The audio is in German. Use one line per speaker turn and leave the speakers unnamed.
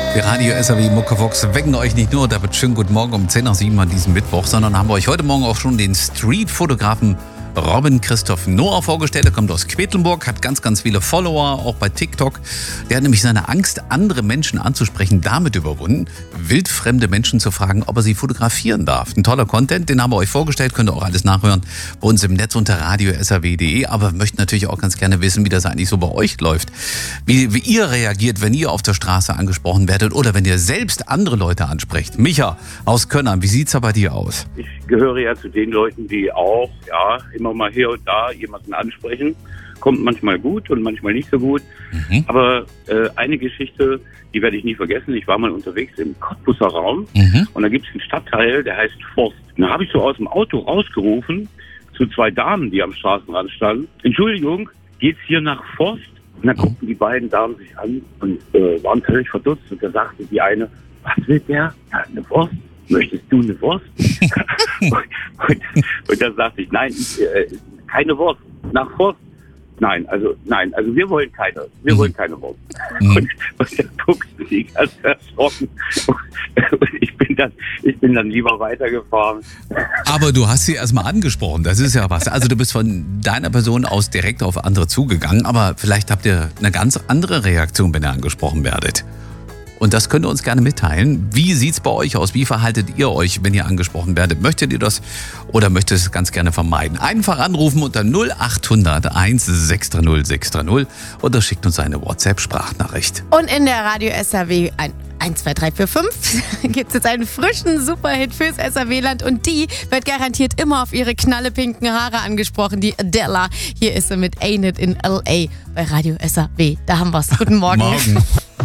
Die Radio SAW Muckevox wecken euch nicht nur, damit schönen guten Morgen um 10 nach 7 an diesem Mittwoch, sondern haben euch heute Morgen auch schon den Street-Fotografen Robin Christoph Noah vorgestellt. Er kommt aus Quedlinburg, hat ganz, ganz viele Follower, auch bei TikTok. Der hat nämlich seine Angst, andere Menschen anzusprechen, damit überwunden, wildfremde Menschen zu fragen, ob er sie fotografieren darf. Ein toller Content, den haben wir euch vorgestellt, könnt ihr auch alles nachhören bei uns im Netz unter radiosaw.de. Aber wir möchten natürlich auch ganz gerne wissen, wie das eigentlich so bei euch läuft. Wie ihr reagiert, wenn ihr auf der Straße angesprochen werdet oder wenn ihr selbst andere Leute ansprecht. Micha aus Könnern, wie sieht's da bei dir aus?
Ich gehöre ja zu den Leuten, die auch, immer mal hier und da jemanden ansprechen. Kommt manchmal gut und manchmal nicht so gut. Aber eine Geschichte, die werde ich nie vergessen. Ich war mal unterwegs im Cottbuser Raum und da gibt es einen Stadtteil, der heißt Forst. Und da habe ich so aus dem Auto rausgerufen zu zwei Damen, die am Straßenrand standen. Entschuldigung, geht's hier nach Forst? Und dann guckten die beiden Damen sich an und waren völlig verdutzt. Und da sagte die eine, was will der? Ja, eine Wurst. Möchtest du eine Wurst? und dann sagte ich, nein, keine Wurst. Nach Forst? Nein, also wir wollen keine Wurst. Und dann guckten die ganz erschrocken. Und ich bin dann lieber weitergefahren.
Aber du hast sie erstmal angesprochen, das ist ja was. Also du bist von deiner Person aus direkt auf andere zugegangen, aber vielleicht habt ihr eine ganz andere Reaktion, wenn ihr angesprochen werdet. Und das könnt ihr uns gerne mitteilen. Wie sieht's bei euch aus? Wie verhaltet ihr euch, wenn ihr angesprochen werdet? Möchtet ihr das oder möchtet ihr es ganz gerne vermeiden? Einfach anrufen unter 0800 1630 630 oder schickt uns eine WhatsApp-Sprachnachricht.
Und in der Radio SAW 1, 2, 3, 4, 5 gibt es jetzt einen frischen Superhit fürs SAW-Land und die wird garantiert immer auf ihre knallepinken Haare angesprochen, die Adela. Hier ist sie mit Ain't It in L.A. bei Radio SAW. Da haben wir's. Guten Morgen.
Morgen.